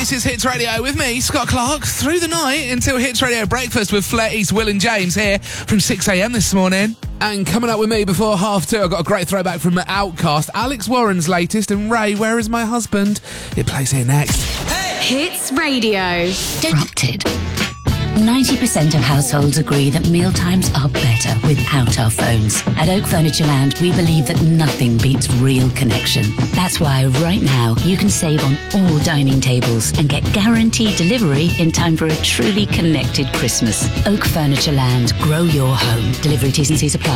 This is Hits Radio with me, Scott Clark, through the night until Hits Radio Breakfast with Flair East, Will and James here from 6 a.m. this morning. And coming up with me before 2:30, I've got a great throwback from Outkast, Alex Warren's latest, and Ray, Where Is My Husband? It plays here next. Hey! Hits Radio. Disrupted. 90% of households agree that mealtimes are better without our phones. At Oak Furniture Land, we believe that nothing beats real connection. That's why right now you can save on all dining tables and get guaranteed delivery in time for a truly connected Christmas. Oak Furniture Land, grow your home. Delivery T's and C's apply.